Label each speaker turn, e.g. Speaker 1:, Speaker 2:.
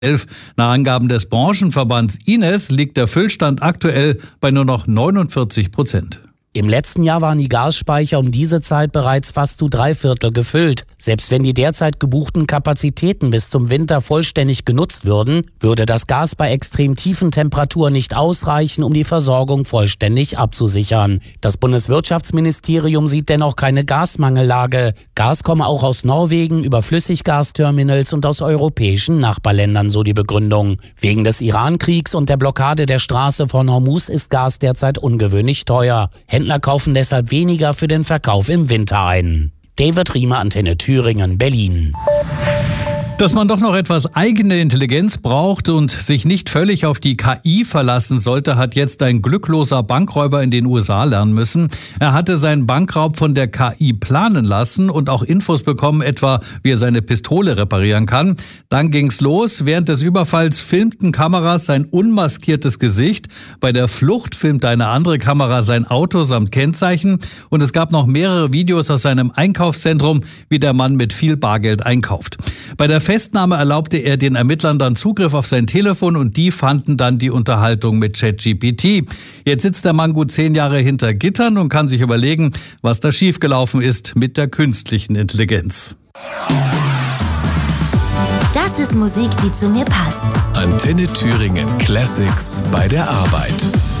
Speaker 1: Nach Angaben des Branchenverbands Ines liegt der Füllstand aktuell bei nur noch 49%.
Speaker 2: Im letzten Jahr waren die Gasspeicher um diese Zeit bereits fast zu 3/4 gefüllt. Selbst wenn die derzeit gebuchten Kapazitäten bis zum Winter vollständig genutzt würden, würde das Gas bei extrem tiefen Temperaturen nicht ausreichen, um die Versorgung vollständig abzusichern. Das Bundeswirtschaftsministerium sieht dennoch keine Gasmangellage. Gas komme auch aus Norwegen über Flüssiggasterminals und aus europäischen Nachbarländern, so die Begründung. Wegen des Iran-Kriegs und der Blockade der Straße von Hormuz ist Gas derzeit ungewöhnlich teuer. Händler kaufen deshalb weniger für den Verkauf im Winter ein. David Riemer, Antenne Thüringen, Berlin.
Speaker 1: Dass man doch noch etwas eigene Intelligenz braucht und sich nicht völlig auf die KI verlassen sollte, hat jetzt ein glückloser Bankräuber in den USA lernen müssen. Er hatte seinen Bankraub von der KI planen lassen und auch Infos bekommen, etwa wie er seine Pistole reparieren kann. Dann ging's los. Während des Überfalls filmten Kameras sein unmaskiertes Gesicht. Bei der Flucht filmte eine andere Kamera sein Auto samt Kennzeichen. Und es gab noch mehrere Videos aus seinem Einkaufszentrum, wie der Mann mit viel Bargeld einkauft. Bei der Festnahme erlaubte er den Ermittlern dann Zugriff auf sein Telefon und die fanden dann die Unterhaltung mit ChatGPT. Jetzt sitzt der Mann gut 10 Jahre hinter Gittern und kann sich überlegen, was da schiefgelaufen ist mit der künstlichen Intelligenz.
Speaker 3: Das ist Musik, die zu mir passt.
Speaker 4: Antenne Thüringen Classics bei der Arbeit.